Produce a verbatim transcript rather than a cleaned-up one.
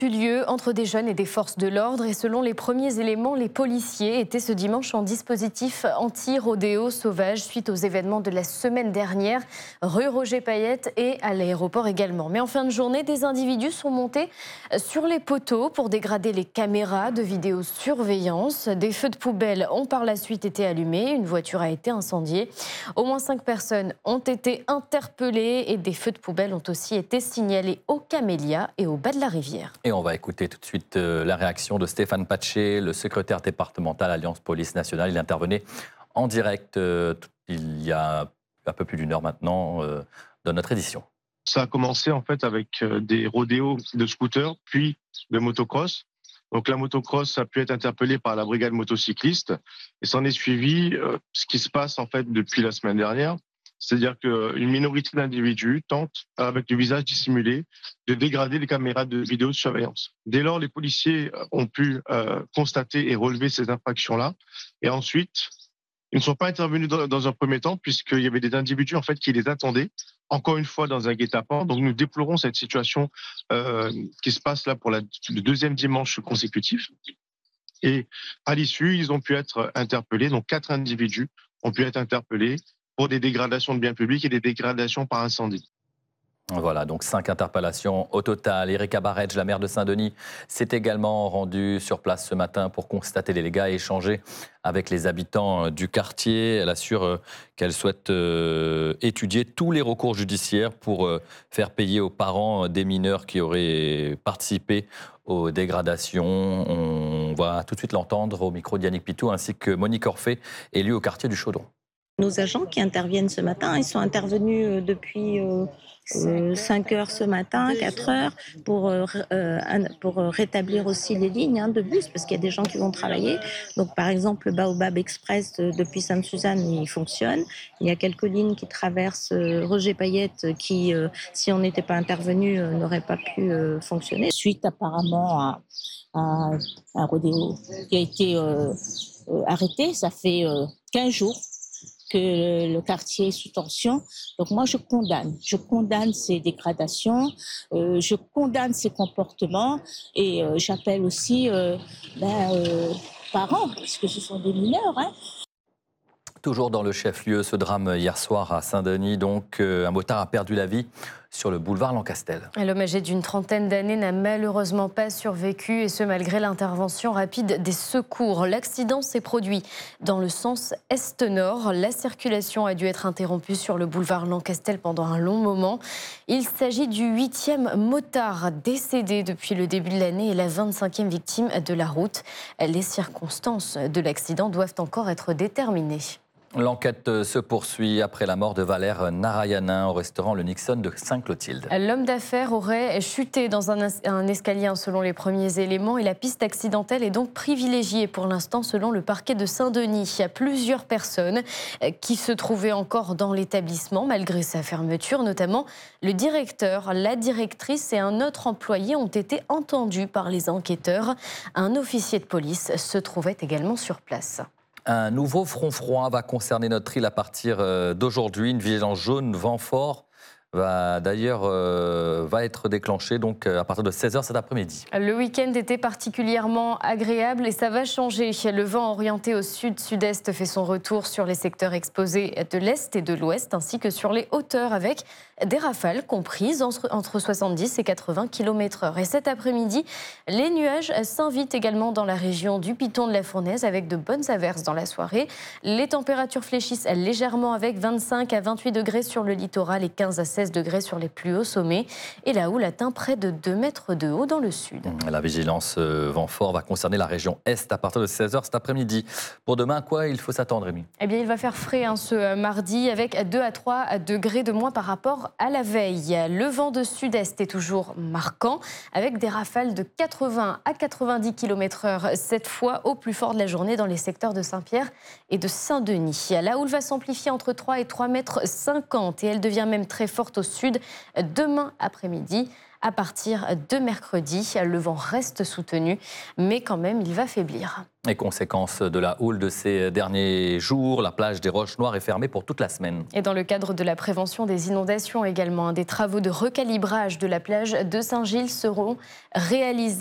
eu lieu entre des jeunes et des forces de l'ordre et selon les premiers éléments, les policiers étaient ce dimanche en dispositif anti-rodéo sauvage suite aux événements de la semaine dernière, rue Roger Payette et à l'aéroport également. Mais en fin de journée, des individus sont montés sur les poteaux pour dégrader les caméras de vidéosurveillance. Des feux de poubelle ont par la suite été allumés, une voiture a été incendiée. Au moins cinq personnes ont été interpellées et des feux de poubelle ont aussi été signalés au Camélia et au bas de la rivière. Et on va écouter tout de suite euh, la réaction de Stéphane Patché, le secrétaire départemental Alliance Police Nationale. Il intervenait en direct euh, il y a un peu plus d'une heure maintenant euh, dans notre édition. Ça a commencé en fait avec euh, des rodéos de scooters, puis de motocross. Donc la motocross a pu être interpellée par la brigade motocycliste et s'en est suivi euh, ce qui se passe en fait depuis la semaine dernière. C'est-à-dire qu'une minorité d'individus tente, avec le visage dissimulé, de dégrader les caméras de vidéosurveillance. Dès lors, les policiers ont pu euh, constater et relever ces infractions-là. Et ensuite, ils ne sont pas intervenus dans, dans un premier temps, puisqu'il y avait des individus en fait, qui les attendaient, encore une fois dans un guet-apens. Donc nous déplorons cette situation euh, qui se passe là pour la, le deuxième dimanche consécutif. Et à l'issue, ils ont pu être interpellés. Donc quatre individus ont pu être interpellés pour des dégradations de biens publics et des dégradations par incendie. Voilà, donc cinq interpellations au total. Erika Baretj, la maire de Saint-Denis, s'est également rendue sur place ce matin pour constater les dégâts et échanger avec les habitants du quartier. Elle assure qu'elle souhaite euh, étudier tous les recours judiciaires pour euh, faire payer aux parents des mineurs qui auraient participé aux dégradations. On va tout de suite l'entendre au micro d'Yannick Pitou ainsi que Monique Orphée, élue au quartier du Chaudron. Nos agents qui interviennent ce matin, ils sont intervenus depuis euh, euh, cinq heures ce matin, quatre heures, pour, euh, pour rétablir aussi les lignes hein, de bus, parce qu'il y a des gens qui vont travailler. Donc par exemple, le Baobab Express euh, depuis Sainte-Suzanne, il fonctionne. Il y a quelques lignes qui traversent euh, Roger Payette qui, euh, si on n'était pas intervenu, euh, n'auraient pas pu euh, fonctionner. Suite apparemment à, à un rodéo qui a été euh, euh, arrêté, ça fait euh, quinze jours. Que le quartier est sous tension. Donc moi, je condamne. Je condamne ces dégradations, euh, je condamne ces comportements et euh, j'appelle aussi euh, ben, euh, parents, puisque ce sont des mineurs. Hein. Toujours dans le chef-lieu, ce drame hier soir à Saint-Denis, donc euh, un motard a perdu la vie sur le boulevard Lancastel. L'homme âgé d'une trentaine d'années n'a malheureusement pas survécu et ce malgré l'intervention rapide des secours. L'accident s'est produit dans le sens est-nord. La circulation a dû être interrompue sur le boulevard Lancastel pendant un long moment. Il s'agit du huitième motard décédé depuis le début de l'année et la vingt-cinquième victime de la route. Les circonstances de l'accident doivent encore être déterminées. L'enquête se poursuit après la mort de Valère Narayanin au restaurant Le Nixon de Sainte-Clotilde. L'homme d'affaires aurait chuté dans un, un escalier selon les premiers éléments et la piste accidentelle est donc privilégiée pour l'instant selon le parquet de Saint-Denis. Il y a plusieurs personnes qui se trouvaient encore dans l'établissement malgré sa fermeture, notamment le directeur, la directrice et un autre employé ont été entendus par les enquêteurs. Un officier de police se trouvait également sur place. Un nouveau front froid va concerner notre île à partir d'aujourd'hui. Une vigilance jaune, vent fort, va d'ailleurs euh, va être déclenchée donc, à partir de seize heures cet après-midi. Le week-end était particulièrement agréable et ça va changer. Le vent orienté au sud-sud-est fait son retour sur les secteurs exposés de l'est et de l'ouest ainsi que sur les hauteurs avec des rafales comprises entre soixante-dix et quatre-vingts kilomètres heure. Et cet après-midi, les nuages s'invitent également dans la région du Piton de la Fournaise avec de bonnes averses dans la soirée. Les températures fléchissent légèrement avec vingt-cinq à vingt-huit degrés sur le littoral et quinze à seize degrés sur les plus hauts sommets. Et la houle atteint près de deux mètres de haut dans le sud. La vigilance euh, vent fort va concerner la région est à partir de seize heures cet après-midi. Pour demain, à quoi il faut s'attendre, Rémi ? Eh bien, il va faire frais hein, ce mardi avec deux à trois degrés de moins par rapport à la veille. Le vent de sud-est est toujours marquant avec des rafales de quatre-vingts à quatre-vingt-dix kilomètres heure cette fois au plus fort de la journée dans les secteurs de Saint-Pierre et de Saint-Denis. La houle va s'amplifier entre trois et trois mètres cinquante et elle devient même très forte au sud demain après-midi à partir de mercredi. Le vent reste soutenu, mais quand même, il va faiblir. Et conséquence de la houle de ces derniers jours, la plage des Roches Noires est fermée pour toute la semaine. Et dans le cadre de la prévention des inondations également, des travaux de recalibrage de la plage de Saint-Gilles seront réalisés.